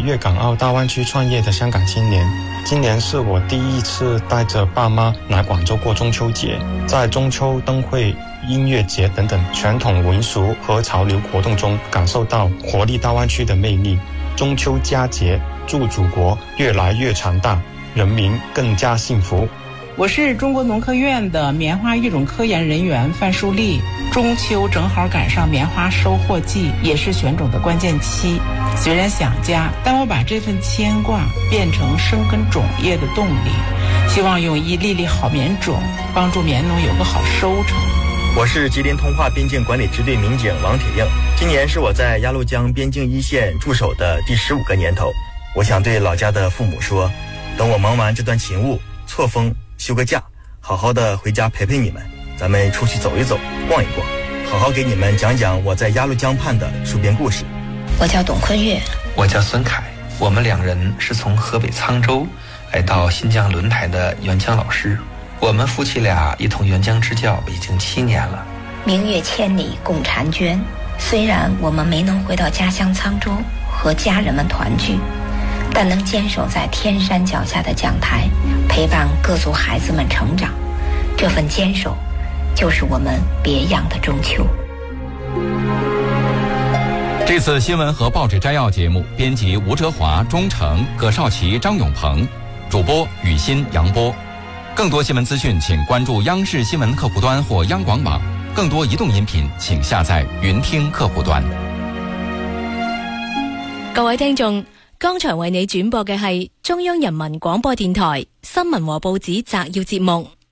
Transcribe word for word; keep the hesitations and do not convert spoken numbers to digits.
粤港澳大湾区创业的香港青年。今年是我第一次带着爸妈来广州过中秋节，在中秋灯会、音乐节等等传统民俗和潮流活动中，感受到活力大湾区的魅力。中秋佳节，祝祖国越来越强大，人民更加幸福。 我是中国农科院的棉花育种科研人员范树丽。中秋正好赶上棉花收获季，也是选种的关键期。虽然想家，但我把这份牵挂变成生根种业的动力，希望用一粒粒好棉种帮助棉农有个好收成。 我是吉林通化边境管理支队民警王铁映，今年是我在鸭绿江边境一线驻守的第十五个年头。我想对老家的父母说，等我忙完这段勤务，错峰休个假，好好的回家陪陪你们，咱们出去走一走，逛一逛，好好给你们讲讲我在鸭绿江畔的戍边故事。 我叫董坤月， 我叫孙凯，我们两人是从河北沧州来到新疆轮台的援疆老师，我们夫妻俩一同援疆支教已经七年了。 明月千里共婵娟，虽然我们没能回到家乡沧州和家人们团聚，但能坚守在天山脚下的讲台，陪伴各族孩子们成长，这份坚守就是我们别样的中秋。 这次新闻和报纸摘要节目编辑吴哲华、钟诚、葛少奇、张永鹏，主播雨欣、杨波。更多新闻资讯请关注央视新闻客户端或央广网，更多移动音频请下載雲聽客戶端。 各位聽眾，剛才為你轉播嘅係中央人民廣播電台新聞和報紙摘要節目。